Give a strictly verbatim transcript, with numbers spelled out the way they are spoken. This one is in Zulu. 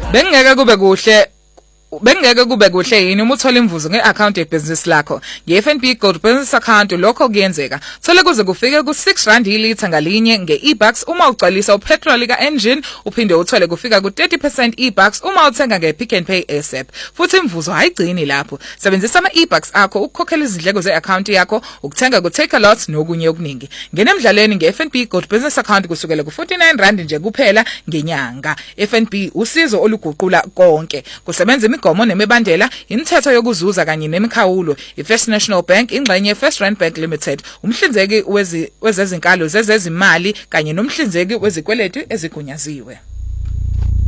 Bengeke kube kuhle Bengeke kube kuhle yini uma uthola imvuzo ngeaccount yebusiness lakho ngeF N B Gold Business Account lokho kuyenzeka thole kuze kufike ku six rand ilitha ngalinye ngeeBucks uma ugcwalisa upetrol ka engine uphinde uthole kufika ku thirty percent eBucks uma uthenga ngePick n Pay ASAP futhi imvuzo ayigcini lapho sebenzisa ama eBucks akho ukukhokhela izindleko zeaccount yakho ukuthenga ku Take a Lot nokunye okuningi ngene emidlalweni ngeF N B Gold Business Account kusukela ku forty-nine rand nje kuphela ngenyanga F N B usizo oluguqula konke kusebenza imigomo nemibandela imithetho yokuzuza kanye nemikhawulo iFirst National Bank ingxenye First Rand Bank Limited umhlinzeki wezezinkalo zezezimali kanye nomhlinzeki wezikweletu ezigunyaziwe.